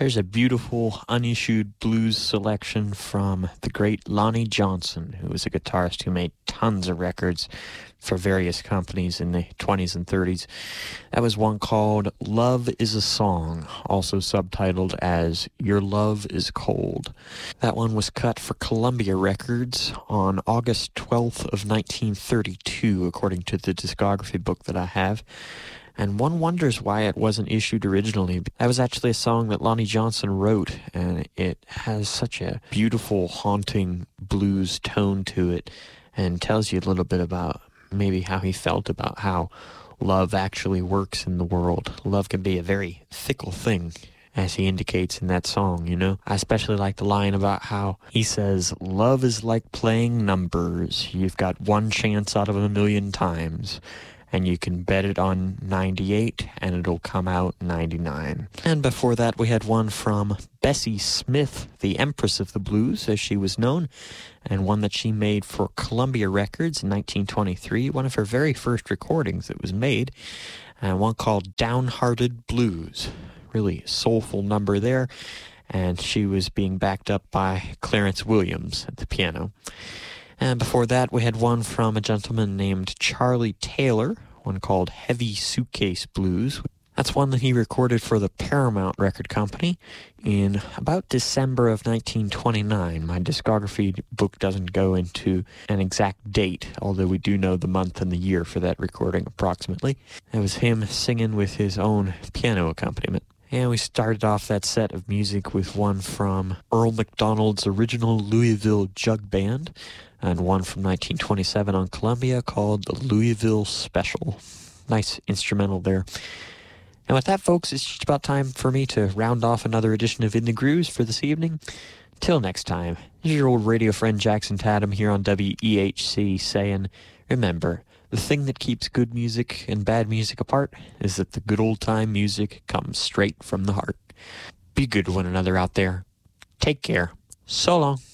There's a beautiful unissued blues selection from the great Lonnie Johnson, who was a guitarist who made tons of records for various companies in the 20s and 30s. That was one called Love is a Song, also subtitled as Your Love is Cold. That one was cut for Columbia Records on August 12th of 1932, according to the discography book that I have. And one wonders why it wasn't issued originally. That was actually a song that Lonnie Johnson wrote, and it has such a beautiful, haunting blues tone to it, and tells you a little bit about maybe how he felt about how love actually works in the world. Love can be a very fickle thing, as he indicates in that song, you know. I especially like the line about how he says, love is like playing numbers. You've got one chance out of a million times, and you can bet it on 98, and it'll come out 99. And before that, we had one from Bessie Smith, the Empress of the Blues, as she was known, and one that she made for Columbia Records in 1923, one of her very first recordings that was made, and one called Downhearted Blues. Really soulful number there, and she was being backed up by Clarence Williams at the piano. And before that, we had one from a gentleman named Charlie Taylor, one called Heavy Suitcase Blues. That's one that he recorded for the Paramount Record Company in about December of 1929. My discography book doesn't go into an exact date, although we do know the month and the year for that recording approximately. It was him singing with his own piano accompaniment. And we started off that set of music with one from Earl McDonald's original Louisville Jug Band, and one from 1927 on Columbia called the Louisville Special. Nice instrumental there. And with that, folks, it's just about time for me to round off another edition of In the Grooves for this evening. Till next time, this is your old radio friend Jackson Tatum here on WEHC saying, remember, the thing that keeps good music and bad music apart is that the good old-time music comes straight from the heart. Be good to one another out there. Take care. So long.